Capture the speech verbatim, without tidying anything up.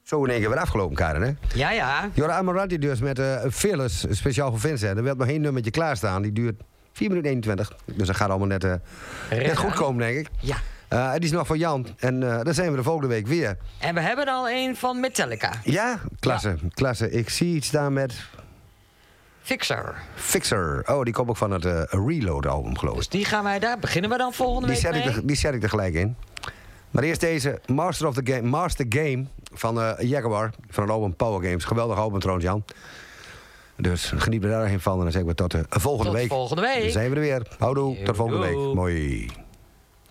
Zo in één keer weer afgelopen, Karen, hè? Ja, ja. Jora Amarati dus met uh, Fearless, speciaal voor Vincent. Er werd nog één nummertje klaarstaan, die duurt vier minuten eenentwintig. Dus dat gaat allemaal net, uh, net goed komen, denk ik. Ja. Uh, die is nog van Jan. En uh, dan zijn we de volgende week weer. En we hebben er al een van Metallica. Ja, klasse, ja. klasse. Ik zie iets staan met... Fixer. Fixer. Oh, die komt ook van het uh, Reload-album, geloof ik. Dus die gaan wij daar... Beginnen we dan volgende die week zet mee? Ik er, die zet ik er gelijk in. Maar eerst deze Master of the Game, Master Game van uh, Jaguar. Van het album Power Games. Geweldig album trouwens, Jan. Dus geniet er daarheen van. En dan zeggen we tot de uh, volgende tot week. volgende week. Dan zijn we er weer. Houdoe, tot volgende week. Mooi.